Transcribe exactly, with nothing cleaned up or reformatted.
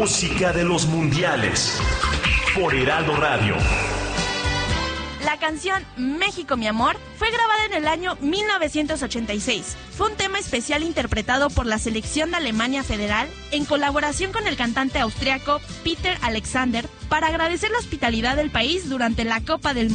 música de los mundiales. Por Heraldo Radio. La canción México, mi amor fue grabada en el año mil novecientos ochenta y seis. Fue un tema especial interpretado por la selección de Alemania Federal en colaboración con el cantante austriaco Peter Alexander para agradecer la hospitalidad del país durante la Copa del Mundo.